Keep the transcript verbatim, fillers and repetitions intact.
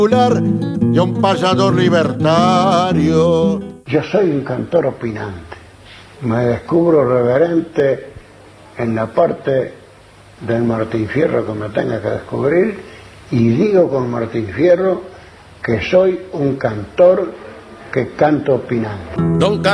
y un payador libertario. Yo soy un cantor opinante. Me descubro reverente en la parte del Martín Fierro que me tenga que descubrir y digo con Martín Fierro que soy un cantor que canto opinante. Don